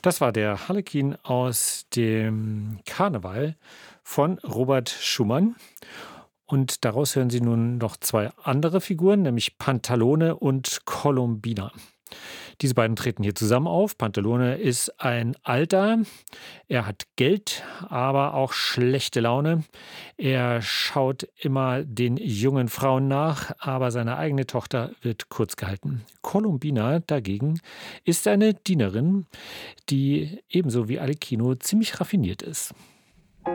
Das war der Harlekin aus dem Karneval von Robert Schumann. Und daraus hören Sie nun noch zwei andere Figuren, nämlich Pantalone und Columbina. Diese beiden treten hier zusammen auf. Pantalone ist ein Alter. Er hat Geld, aber auch schlechte Laune. Er schaut immer den jungen Frauen nach, aber seine eigene Tochter wird kurz gehalten. Columbina dagegen ist eine Dienerin, die ebenso wie Alecchino ziemlich raffiniert ist.